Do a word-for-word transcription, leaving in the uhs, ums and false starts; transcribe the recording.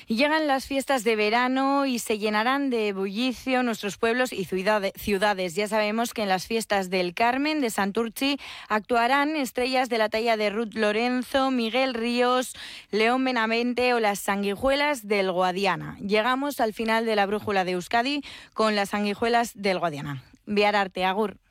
Y llegan las fiestas de verano y se llenarán de bullicio nuestros pueblos y ciudades. Ya sabemos que en las fiestas del Carmen de Santurtzi actuarán estrellas de la talla de Ruth Lorenzo, Miguel Ríos, León Benavente o las Sanguijuelas del Guadiana. Llegamos al final de la brújula de Euskadi con las Sanguijuelas del Guadiana. Biar arte, agur.